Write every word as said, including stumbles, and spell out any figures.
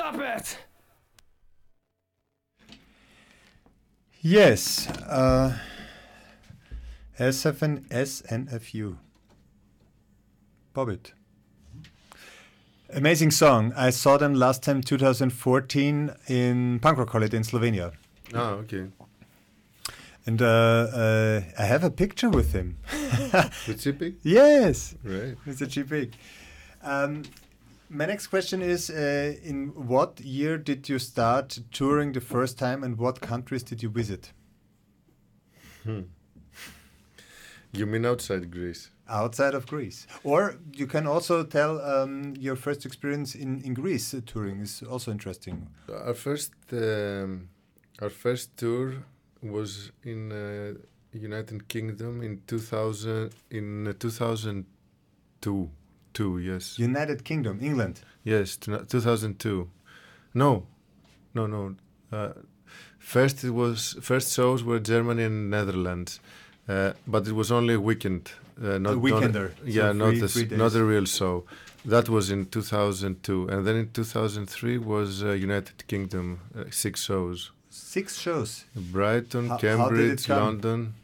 Stop it! Yes. Uh, S F N S N F U. Bobbit. Amazing song. I saw them last time, two thousand fourteen, in Punk Rock Holiday in Slovenia. Ah, okay. And uh, uh, I have a picture with him. With Chipik? Yes. Right. Mister Chipik. Um, my next question is, uh, in what year did you start touring the first time, and what countries did you visit? Hmm. You mean outside Greece? Outside of Greece. Or you can also tell um, your first experience in, in Greece. Uh, touring is also interesting. Our first, um, our first tour was in uh, United Kingdom in two thousand, in uh, two thousand two. Two, yes. United Kingdom, England. Yes, two thousand two. No, no, no. Uh, first, it was first shows were Germany and Netherlands, uh, but it was only a weekend. Uh, not a weekender. Not, yeah, so not three, a, three not a real show. That was in two thousand two, and then in two thousand three was uh, United Kingdom, uh, six shows. Six shows. Brighton, How- how did it Cambridge, come? London.